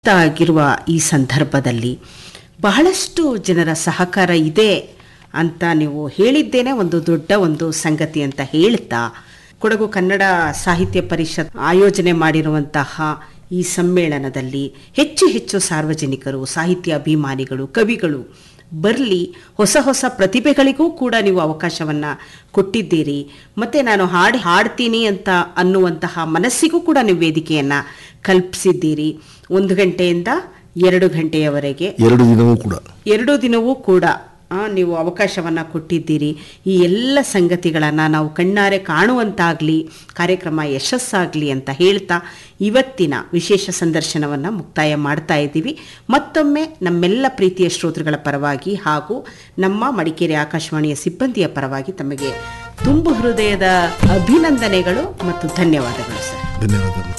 ಆಗಿರುವ ಈ ಸಂದರ್ಭದಲ್ಲಿ ಬಹಳಷ್ಟು ಜನರ ಸಹಕಾರ ಇದೆ ಅಂತ ನೀವು ಹೇಳಿದ್ದೇನೆ ಒಂದು ದೊಡ್ಡ ಒಂದು ಸಂಗತಿ ಅಂತ ಹೇಳ್ತಾ, ಕೊಡಗು ಕನ್ನಡ ಸಾಹಿತ್ಯ ಪರಿಷತ್ ಆಯೋಜನೆ ಮಾಡಿರುವಂತಹ ಈ ಸಮ್ಮೇಳನದಲ್ಲಿ ಹೆಚ್ಚು ಹೆಚ್ಚು ಸಾರ್ವಜನಿಕರು, ಸಾಹಿತ್ಯ ಅಭಿಮಾನಿಗಳು, ಕವಿಗಳು ಬರಲಿ, ಹೊಸ ಹೊಸ ಪ್ರತಿಭೆಗಳಿಗೂ ಕೂಡ ನೀವು ಅವಕಾಶವನ್ನು ಕೊಟ್ಟಿದ್ದೀರಿ. ಮತ್ತು ನಾನು ಹಾಡ್ತೀನಿ ಅಂತ ಅನ್ನುವಂತಹ ಮನಸ್ಸಿಗೂ ಕೂಡ ನೀವು ವೇದಿಕೆಯನ್ನು ಕಲ್ಪಿಸಿದ್ದೀರಿ. 1 ಗಂಟೆಯಿಂದ 2 ಗಂಟೆಯವರೆಗೆ 2 ದಿನವೂ ಕೂಡ ನೀವು ಅವಕಾಶವನ್ನು ಕೊಟ್ಟಿದ್ದೀರಿ. ಈ ಎಲ್ಲ ಸಂಗತಿಗಳನ್ನು ನಾವು ಕಣ್ಣಾರೆ ಕಾಣುವಂತಾಗಲಿ, ಕಾರ್ಯಕ್ರಮ ಯಶಸ್ಸಾಗಲಿ ಅಂತ ಹೇಳ್ತಾ ಇವತ್ತಿನ ವಿಶೇಷ ಸಂದರ್ಶನವನ್ನು ಮುಕ್ತಾಯ ಮಾಡ್ತಾ ಇದ್ದೀವಿ. ಮತ್ತೊಮ್ಮೆ ನಮ್ಮೆಲ್ಲ ಪ್ರೀತಿಯ ಶ್ರೋತೃಗಳ ಪರವಾಗಿ ಹಾಗೂ ನಮ್ಮ ಮಡಿಕೇರಿ ಆಕಾಶವಾಣಿಯ ಸಿಬ್ಬಂದಿಯ ಪರವಾಗಿ ತಮಗೆ ತುಂಬು ಹೃದಯದ ಅಭಿನಂದನೆಗಳು ಮತ್ತು ಧನ್ಯವಾದಗಳು ಸರ್. ಧನ್ಯವಾದ.